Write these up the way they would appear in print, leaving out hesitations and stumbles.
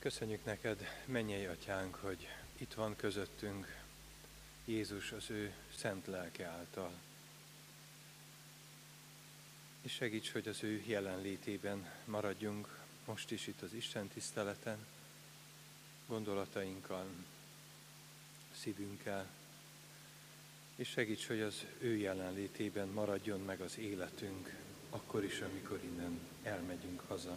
Köszönjük neked, mennyei atyánk, hogy itt van közöttünk Jézus az ő szent lelke által. És segíts, hogy az ő jelenlétében maradjunk most is itt az Isten tiszteleten, gondolatainkkal, szívünkkel, és segíts, hogy az ő jelenlétében maradjon meg az életünk, akkor is, amikor innen elmegyünk haza.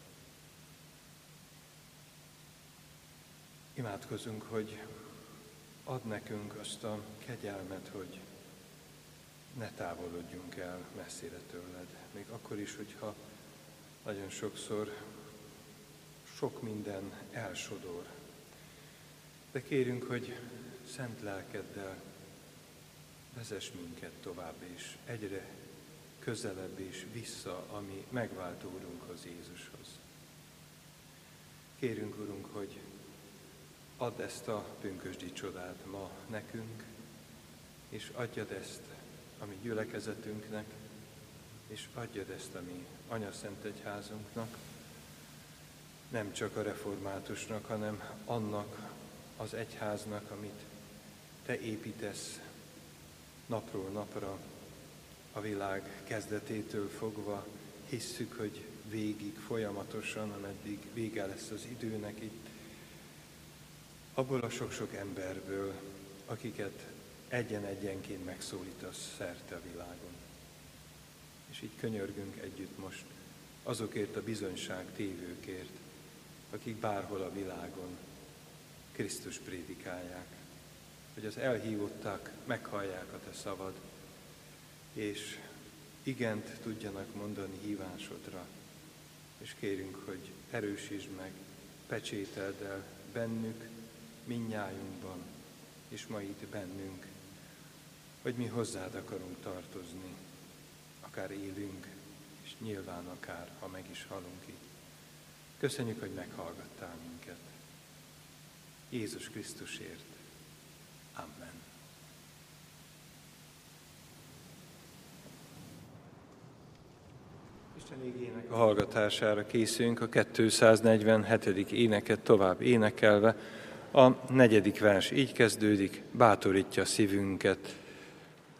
Imádkozunk, hogy add nekünk azt a kegyelmet, hogy ne távolodjunk el messzire tőled. Még akkor is, hogyha nagyon sokszor sok minden elsodor. De kérünk, hogy szent lelkeddel vezess minket tovább, és egyre közelebb és vissza, ami megváltó Urunkhoz, Jézushoz. Kérünk, Urunk, hogy add ezt a pünkösdi csodát ma nekünk, és adjad ezt a mi gyülekezetünknek, és adjad ezt a mi anyaszentegyházunknak, nem csak a reformátusnak, hanem annak az egyháznak, amit te építesz napról napra, a világ kezdetétől fogva. Hisszük, hogy végig, folyamatosan, ameddig vége lesz az időnek itt, abból a sok-sok emberből, akiket egyen-egyenként megszólítasz szerte a világon. És így könyörgünk együtt most azokért a bizonyságtévőkért, akik bárhol a világon Krisztus prédikálják, hogy az elhívottak meghallják a te szavad, és igent tudjanak mondani hívásodra, és kérünk, hogy erősítsd meg, pecsételd el bennük, mindnyájunkban, és ma itt bennünk, hogy mi hozzád akarunk tartozni, akár élünk, és nyilván akár, ha meg is halunk itt. Köszönjük, hogy meghallgattál minket. Jézus Krisztusért. Amen. Isten igének a hallgatására készülünk, a 247. éneket tovább énekelve. A 4. vers így kezdődik: bátorítja szívünket.